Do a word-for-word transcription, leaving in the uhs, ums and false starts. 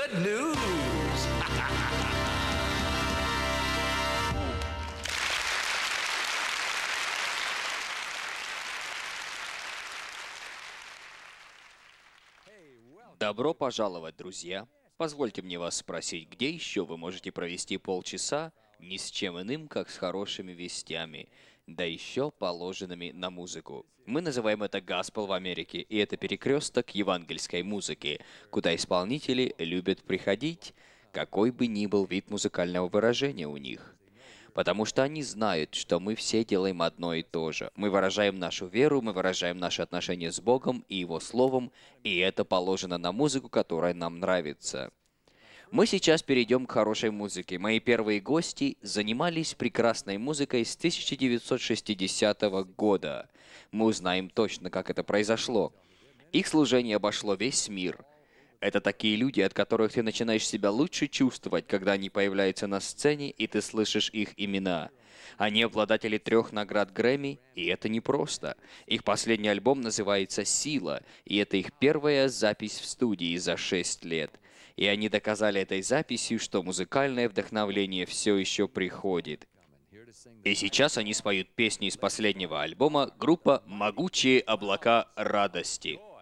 good news. Добро пожаловать, друзья! Позвольте мне вас спросить, где еще вы можете провести полчаса ни с чем иным, как с хорошими вестями, да еще положенными на музыку. Мы называем это Gospel в Америке, и это перекресток евангельской музыки, куда исполнители любят приходить, какой бы ни был вид музыкального выражения у них. Потому что они знают, что мы все делаем одно и то же. Мы выражаем нашу веру, мы выражаем наши отношения с Богом и Его Словом, и это положено на музыку, которая нам нравится. Мы сейчас перейдем к хорошей музыке. Мои первые гости занимались прекрасной музыкой с тысяча девятьсот шестидесятого года. Мы узнаем точно, как это произошло. Их служение обошло весь мир. Это такие люди, от которых ты начинаешь себя лучше чувствовать, когда они появляются на сцене, и ты слышишь их имена. Они обладатели трех наград Грэмми, и это непросто. Их последний альбом называется «Сила», и это их первая запись в студии за шесть лет. И они доказали этой записью, что музыкальное вдохновление все еще приходит. И сейчас они споют песни из последнего альбома группа «Могучие облака радости».